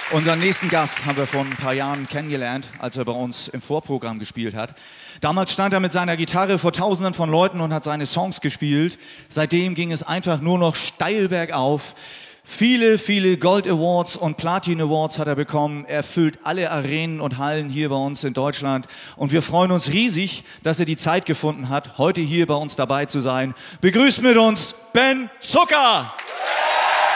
Unseren nächsten Gast haben wir vor ein paar Jahren kennengelernt, als er bei uns im Vorprogramm gespielt hat. Damals stand er mit seiner Gitarre vor Tausenden von Leuten und hat seine Songs gespielt. Seitdem ging es einfach nur noch steil bergauf. Viele, viele Gold Awards und Platin Awards hat er bekommen. Er füllt alle Arenen und Hallen hier bei uns in Deutschland. Und wir freuen uns riesig, dass er die Zeit gefunden hat, heute hier bei uns dabei zu sein. Begrüßt mit uns Ben Zucker!